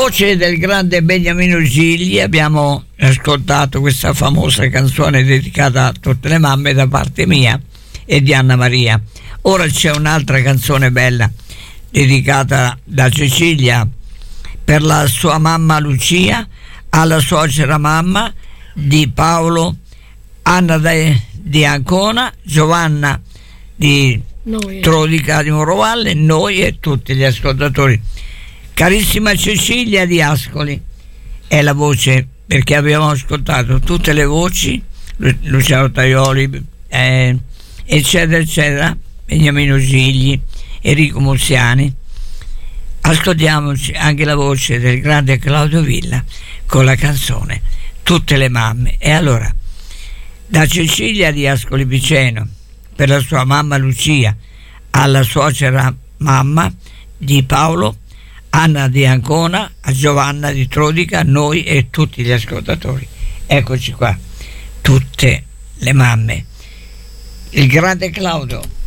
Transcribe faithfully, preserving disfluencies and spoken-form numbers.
voce del grande Beniamino Gigli abbiamo ascoltato questa famosa canzone dedicata a tutte le mamme da parte mia e di Anna Maria. Ora c'è un'altra canzone bella dedicata da Cecilia per la sua mamma Lucia, alla suocera mamma di Paolo, Anna de, di Ancona, Giovanna di noi. Trodica di Morovalle, noi e tutti gli ascoltatori. Carissima Cecilia di Ascoli, è la voce, perché abbiamo ascoltato tutte le voci, Lu- Luciano Taioli, eh, eccetera eccetera, Beniamino Gigli, Enrico Muziani. Ascoltiamoci anche la voce del grande Claudio Villa con la canzone Tutte le mamme. E allora, da Cecilia di Ascoli Piceno per la sua mamma Lucia, alla suocera mamma di Paolo, Anna di Ancona, a Giovanna di Trodica, a noi e tutti gli ascoltatori. Eccoci qua, tutte le mamme. Il grande Claudio.